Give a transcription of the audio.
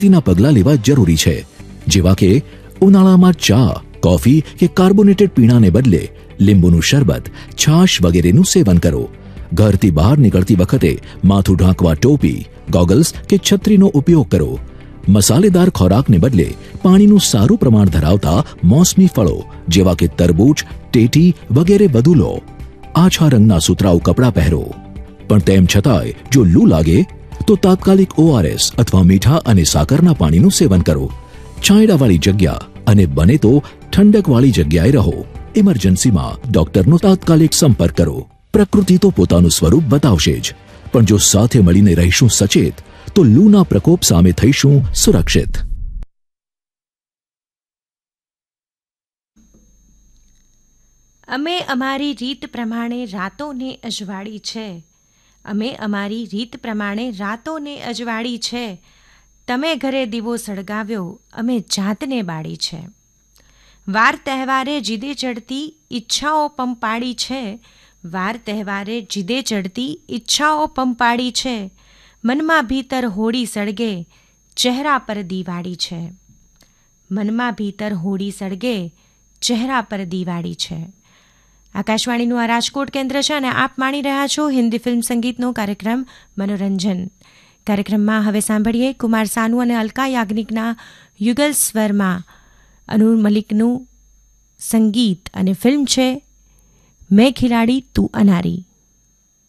તેના પગલાં લેવા જરૂરી છે, જેવા કે ઉનાળામાં ચા, કોફી કે કાર્બોનેટેડ પીણાને બદલે લીંબુનું શરબત, છાશ વગેરેનું સેવન કરો. ઘરથી બહાર નીકળતી વખતે માથું ઢાંકવા ટોપી, ગોગલ્સ કે છત્રીનો ઉપયોગ કરો. મસાલેદાર ખોરાકને બદલે પાણીનું સારું પ્રમાણ ધરાવતા મોસમી ફળો જેવા કે તરબૂચ, ટેટી વગેરે વધુ લો. આછા રંગના સુતરાઉ કપડાં પહેરો. પણ તેમ છતાંય જો લૂ લાગે તો તાત્કાલિક ORS અથવા મીઠા અને સાકરના પાણીનું સેવન કરો. છાંયડાવાળી જગ્યા અને બને તો ઠંડકવાળી જગ્યાએ રહો. ઇમરજન્સીમાં ડોક્ટરનો તાત્કાલિક સંપર્ક કરો. પ્રકૃતિ તો પોતાનું સ્વરૂપ બતાવશે જ, પણ જો સાથે મળીને રહીશું સચેત તો લૂના પ્રકોપ સામે થઈશું સુરક્ષિત. અમે અમારી રીત પ્રમાણે રાતોને અજવાળી છે. અમે અમારી રીત પ્રમાણે રાતોને અજવાળી છે. તમે ઘરે દીવો સળગાવ્યો, અમે જાતને બાળી છે. વાર તહેવારે જીદે ચડતી ઈચ્છાઓ પંપાળી છે. વાર તહેવારે જીદે ચડતી ઈચ્છાઓ પંપાળી છે. મનમાં ભીતર હોળી સળગે, ચહેરા પર દિવાળી છે. મનમાં ભીતર હોળી સળગે, ચહેરા પર દિવાળી છે. આકાશવાણીનું આ રાજકોટ કેન્દ્ર છે અને આપ માણી રહ્યા છો હિન્દી ફિલ્મ સંગીતનો કાર્યક્રમ મનોરંજન. કાર્યક્રમમાં હવે સાંભળીએ કુમાર સાનુ અને અલકા યાજ્ઞિકના યુગલ સ્વરમાં અનુર મલિકનું સંગીત અને ફિલ્મ છે મેં ખિલાડી તું અનારી.